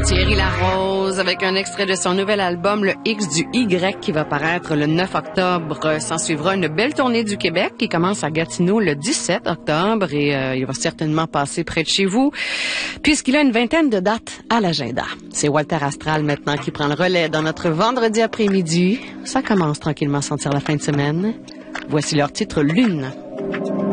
Thierry Larose avec un extrait de son nouvel album, le X du Y, qui va paraître le 9 octobre. S'en suivra une belle tournée du Québec qui commence à Gatineau le 17 octobre et il va certainement passer près de chez vous puisqu'il a une vingtaine de dates à l'agenda. C'est Walter Astral maintenant qui prend le relais dans notre vendredi après-midi. Ça commence tranquillement à sentir la fin de semaine. Voici leur titre Lune.